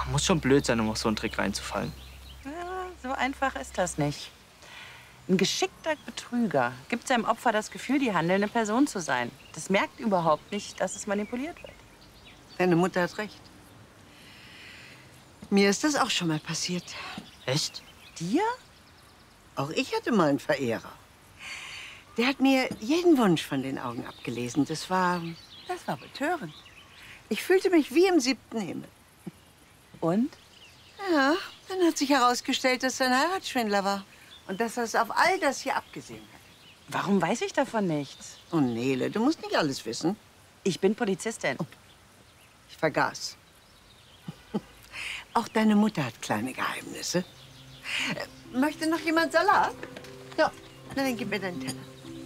Muss schon blöd sein, um auf so einen Trick reinzufallen. Ja, so einfach ist das nicht. Ein geschickter Betrüger gibt seinem Opfer das Gefühl, die handelnde Person zu sein. Das merkt überhaupt nicht, dass es manipuliert wird. Deine Mutter hat recht. Mir ist das auch schon mal passiert. Echt? Dir? Auch ich hatte mal einen Verehrer. Der hat mir jeden Wunsch von den Augen abgelesen. Das war betörend. Ich fühlte mich wie im 7. Himmel. Und? Ja, dann hat sich herausgestellt, dass er ein Heiratsschwindler war. Und dass er es auf all das hier abgesehen hat. Warum weiß ich davon nichts? Oh, Nele, du musst nicht alles wissen. Ich bin Polizistin. Ich vergaß. Auch deine Mutter hat kleine Geheimnisse. Möchte noch jemand Salat? Ja. Na, dann gib mir deinen Teller.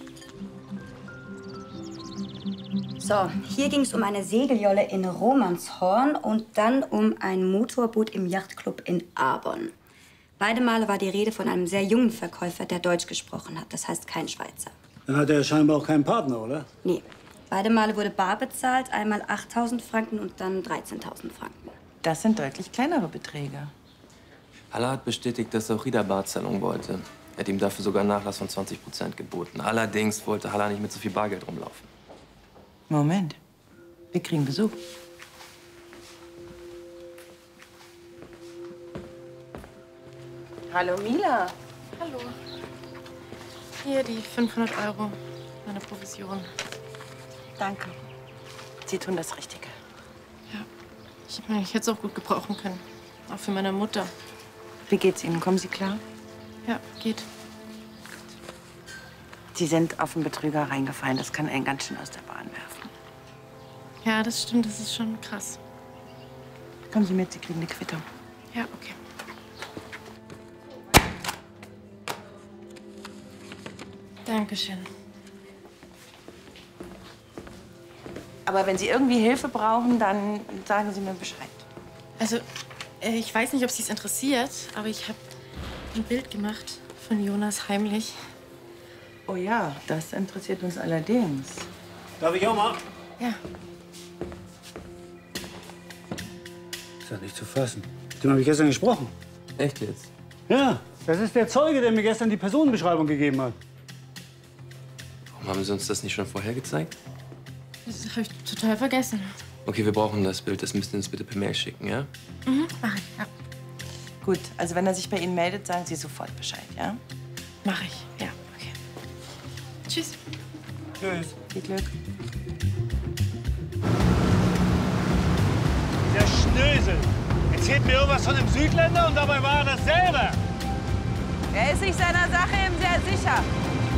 So, hier ging es um eine Segeljolle in Romanshorn und dann um ein Motorboot im Yachtclub in Arbon. Beide Male war die Rede von einem sehr jungen Verkäufer, der Deutsch gesprochen hat. Das heißt kein Schweizer. Dann hat er scheinbar auch keinen Partner, oder? Nee. Beide Male wurde bar bezahlt, einmal 8.000 Franken und dann 13.000 Franken. Das sind deutlich kleinere Beträge. Haller hat bestätigt, dass er auch Rida Barzahlung wollte. Er hat ihm dafür sogar einen Nachlass von 20% geboten. Allerdings wollte Haller nicht mit so viel Bargeld rumlaufen. Moment. Wir kriegen Besuch. Hallo, Mila. Hallo. Hier die 500 €, meine Provision. Danke. Sie tun das Richtige. Ja, ich meine, ich hätte es auch gut gebrauchen können. Auch für meine Mutter. Wie geht's Ihnen? Kommen Sie klar? Ja, geht. Sie sind auf einen Betrüger reingefallen. Das kann einen ganz schön aus der Bahn werfen. Ja, das stimmt. Das ist schon krass. Kommen Sie mit, Sie kriegen eine Quittung. Ja, okay. Dankeschön. Aber wenn Sie irgendwie Hilfe brauchen, dann sagen Sie mir Bescheid. Also, ich weiß nicht, ob Sie es interessiert, aber ich habe ein Bild gemacht von Jonas heimlich. Oh ja, das interessiert uns allerdings. Darf ich auch mal? Ja. Ist ja nicht zu fassen. Mit dem habe ich gestern gesprochen. Echt jetzt? Ja, das ist der Zeuge, der mir gestern die Personenbeschreibung gegeben hat. Warum haben Sie uns das nicht schon vorher gezeigt? Das habe ich total vergessen. Okay, wir brauchen das Bild. Das müsst ihr uns bitte per Mail schicken, ja? Mhm, mach ich, ja. Gut, also wenn er sich bei Ihnen meldet, sagen Sie sofort Bescheid, ja? Mach ich, ja, okay. Tschüss. Tschüss. Viel Glück. Der Schnösel erzählt mir irgendwas von einem Südländer und dabei war er dasselbe. Er ist sich seiner Sache eben sehr sicher.